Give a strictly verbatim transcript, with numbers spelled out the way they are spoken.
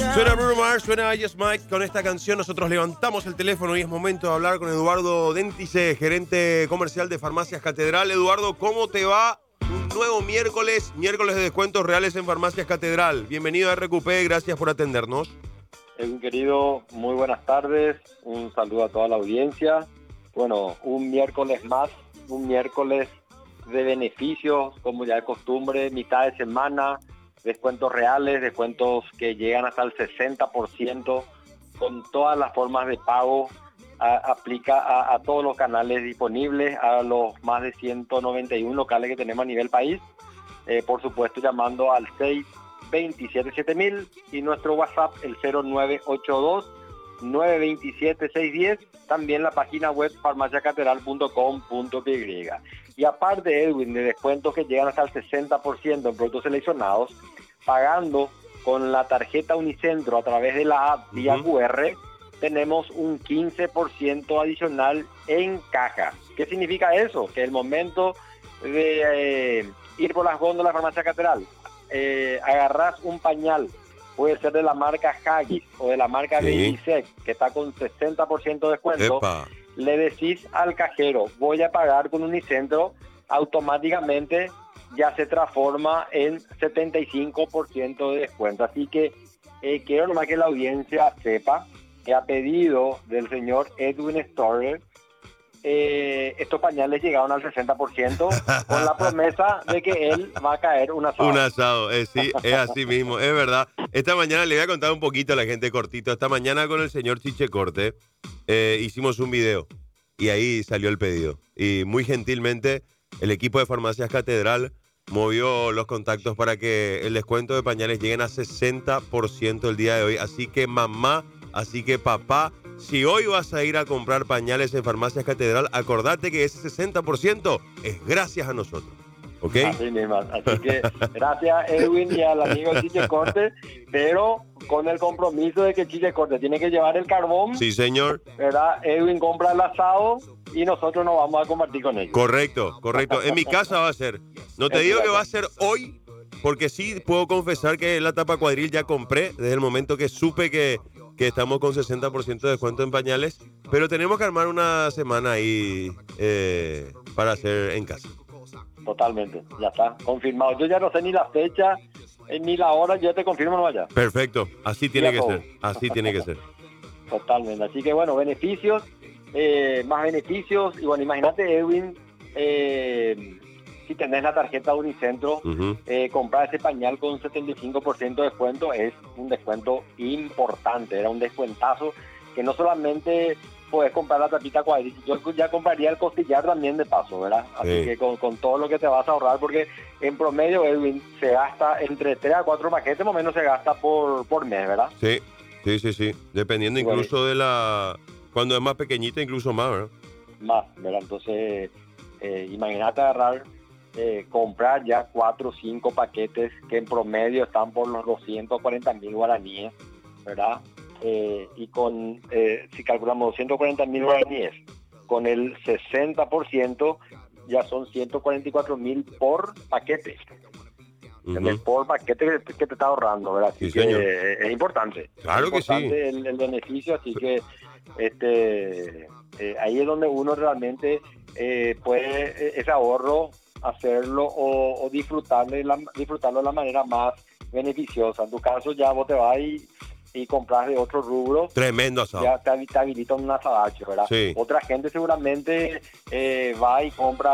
Suena Bruno Mars, suena Yes Mike. Con esta canción nosotros levantamos el teléfono y es momento de hablar con Eduardo Dentice, gerente comercial de Farmacias Catedral. Eduardo, ¿cómo te va? Un nuevo miércoles, miércoles de descuentos reales en Farmacias Catedral. Bienvenido a R Q P, gracias por atendernos. Un querido, muy buenas tardes, un saludo a toda la audiencia. Bueno, un miércoles más, un miércoles de beneficios, como ya de costumbre, mitad de semana, descuentos reales, descuentos que llegan hasta el sesenta por ciento con todas las formas de pago. A, aplica a, a todos los canales disponibles, a los más de ciento noventa y uno locales que tenemos a nivel país. Eh, por supuesto, llamando al seis veintisiete siete mil y nuestro WhatsApp el cero nueve ocho dos nueve veintisiete seis diez, también la página web farmacia catedral punto com punto p y. Y aparte, Edwin, de descuentos que llegan hasta el sesenta por ciento en productos seleccionados, pagando con la tarjeta Unicentro a través de la app vía uh-huh. Q R, tenemos un quince por ciento adicional en caja. ¿Qué significa eso? Que el momento de eh, ir por las góndolas de Farmacia Catedral, eh, agarrás un pañal, puede ser de la marca Haggis o de la marca sí. Babysec, que está con sesenta por ciento de descuento. Epa. Le decís al cajero, voy a pagar con Unicentro, automáticamente ya se transforma en setenta y cinco por ciento de descuento. Así que eh, quiero nomás que la audiencia sepa que a pedido del señor Edwin Storer, eh, estos pañales llegaron al sesenta por ciento con la promesa de que él va a caer un asado. Un asado, eh, sí, es así mismo, es verdad. Esta mañana le voy a contar un poquito a la gente cortito. Esta mañana con el señor Chiche Corte eh, hicimos un video y ahí salió el pedido. Y muy gentilmente el equipo de Farmacias Catedral movió los contactos para que el descuento de pañales lleguen a sesenta por ciento el día de hoy. Así que mamá, así que papá, si hoy vas a ir a comprar pañales en Farmacias Catedral, acordate que ese sesenta por ciento es gracias a nosotros. ¿Ok? Así mismo. Así que gracias, Edwin, y al amigo Chiche Corte, pero con el compromiso de que Chiche Corte tiene que llevar el carbón. Sí, señor. ¿Verdad? Edwin compra el asado y nosotros nos vamos a compartir con ellos. Correcto, correcto. En mi casa va a ser. No te digo que va a ser hoy, porque sí puedo confesar que la tapa cuadril ya compré desde el momento que supe que, que estamos con sesenta por ciento de descuento en pañales, pero tenemos que armar una semana ahí eh, para hacer en casa. Totalmente, ya está, confirmado. Yo ya no sé ni la fecha, eh, ni la hora, yo te confirmo no vaya. Perfecto, así tiene que ser, así tiene que ser. Totalmente, así que bueno, beneficios, eh, más beneficios, y bueno, imagínate, Edwin, eh, si tenés la tarjeta Unicentro, uh-huh. eh, comprar ese pañal con setenta y cinco por ciento de descuento es un descuento importante, era un descuentazo que no solamente puedes comprar la tapita cuadrilla, yo ya compraría el costillar también de paso, ¿verdad? Así sí. que con, con todo lo que te vas a ahorrar, porque en promedio, Edwin, se gasta entre tres a cuatro paquetes, más o menos se gasta por, por mes, ¿verdad? Sí, sí, sí, sí, dependiendo bueno, incluso de la... Cuando es más pequeñita, incluso más, ¿verdad? Más, ¿verdad? Entonces, eh, imagínate agarrar, eh, comprar ya cuatro o cinco paquetes que en promedio están por los doscientos cuarenta mil guaraníes, ¿verdad? Eh, y con, eh, si calculamos doscientos cuarenta mil guaraníes, con el sesenta por ciento ya son ciento cuarenta y cuatro mil por paquete. Uh-huh. Por paquete que, que te está ahorrando, ¿verdad? Así sí, que señor. Eh, es importante. Claro es importante que sí. el, el beneficio, así que este eh, ahí es donde uno realmente eh, puede ese ahorro hacerlo o, o disfrutarlo, de la, disfrutarlo de la manera más beneficiosa. En tu caso ya vos te vas y y compras de otro rubro, tremendo asado, ya te, te habilita un asadacho, ¿verdad? Sí. Otra gente seguramente eh, va y compra